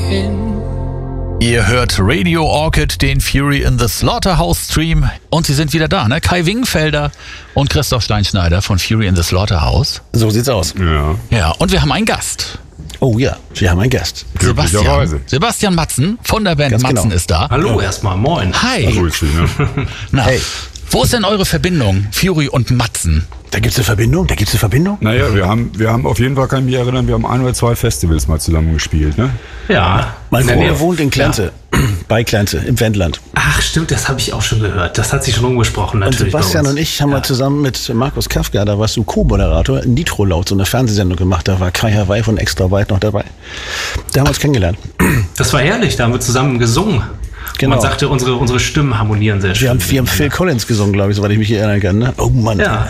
Ihr hört Radio Orchid, den Fury in the Slaughterhouse Stream. Und sie sind wieder da, ne? Kai Wingenfelder und Christoph Steinschneider von Fury in the Slaughterhouse. So sieht's aus. Ja, und wir haben einen Gast. Oh ja, wir haben einen Gast. Sebastian Matzen von der Band Ganz Matzen genau. ist da. Hallo erstmal, moin. Hi. Na, Hey. wo ist denn eure Verbindung, Fury und Matzen? Da gibt's eine Verbindung? Naja, wir haben auf jeden Fall, kann ich mich erinnern, wir haben 1 oder 2 Festivals mal zusammen gespielt, ne? Ja. Mein Bruder wohnt in Klente, bei Klente, im Wendland. Ach stimmt, das habe ich auch schon gehört. Das hat sich schon umgesprochen Und natürlich. Sebastian bei uns. und ich haben mal zusammen mit Markus Kafka, da warst du Co-Moderator, in Nitro Laut, so eine Fernsehsendung gemacht, da war Kai Hawaii von Extra Weit noch dabei. Da haben wir uns kennengelernt. Das war herrlich, da haben wir zusammen gesungen. Genau. Man sagte, unsere Stimmen harmonieren sehr schön. Wir haben Phil Collins gesungen, glaube ich, soweit ich mich erinnern kann. Ne? Oh Mann. Ja.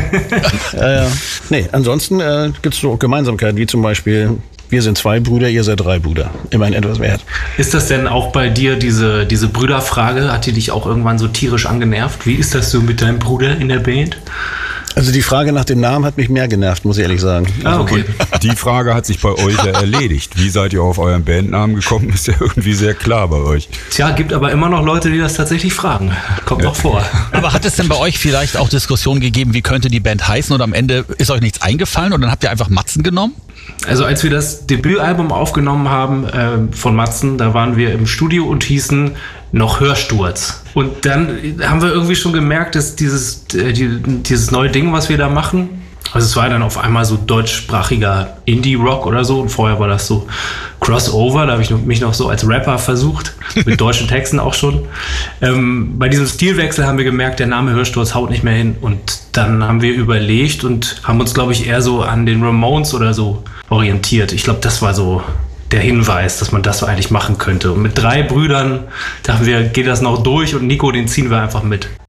Nee, ansonsten gibt's so Gemeinsamkeiten, wie zum Beispiel, wir sind 2 Brüder, ihr seid 3 Brüder. Immerhin etwas wert. Ist das denn auch bei dir, diese Brüderfrage, hat die dich auch irgendwann so tierisch angenervt? Wie ist das so mit deinem Bruder in der Band? Also die Frage nach dem Namen hat mich mehr genervt, muss ich ehrlich sagen. Ah, okay. Die Frage hat sich bei euch ja erledigt. Wie seid ihr auf euren Bandnamen gekommen, ist ja irgendwie sehr klar bei euch. Tja, gibt aber immer noch Leute, die das tatsächlich fragen. Kommt noch vor. Aber hat es denn bei euch vielleicht auch Diskussionen gegeben, wie könnte die Band heißen und am Ende ist euch nichts eingefallen und dann habt ihr einfach Matzen genommen? Also als wir das Debütalbum aufgenommen haben von Matzen, da waren wir im Studio und hießen noch Hörsturz. Und dann haben wir irgendwie schon gemerkt, dass dieses neue Ding, was wir da machen, also es war dann auf einmal so deutschsprachiger Indie-Rock oder so und vorher war das so Crossover, da habe ich mich noch so als Rapper versucht, mit deutschen Texten auch schon. Bei diesem Stilwechsel haben wir gemerkt, der Name Hörsturz haut nicht mehr hin und dann haben wir überlegt und haben uns, glaube ich, eher so an den Ramones oder so orientiert. Ich glaube, das war so der Hinweis, dass man das so eigentlich machen könnte. Und mit 3 Brüdern dachten wir, geht das noch durch und Nico, den ziehen wir einfach mit.